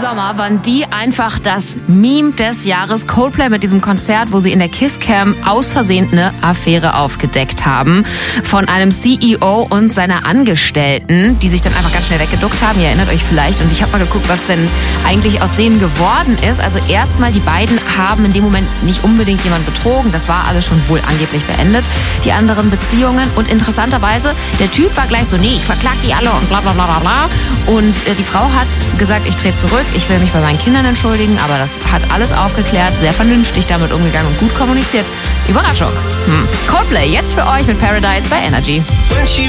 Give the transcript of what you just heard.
Sommer waren die einfach das Meme des Jahres. Coldplay mit diesem Konzert, wo sie in der Kisscam aus Versehen eine Affäre aufgedeckt haben von einem CEO und seiner Angestellten, die sich dann einfach ganz schnell weggeduckt haben. Ihr erinnert euch vielleicht. Und ich habe mal geguckt, was denn eigentlich aus denen geworden ist. Also erstmal, die beiden haben in dem Moment nicht unbedingt jemand betrogen. Das war alles schon wohl angeblich beendet, die anderen Beziehungen. Und interessanterweise, der Typ war gleich so, nee, ich verklag die alle und bla bla bla bla. Und die Frau hat gesagt, ich drehe zurück, ich will mich bei meinen Kindern entschuldigen, aber das hat alles aufgeklärt, sehr vernünftig damit umgegangen und gut kommuniziert. Überraschung. Coldplay jetzt für euch mit Paradise bei Energy.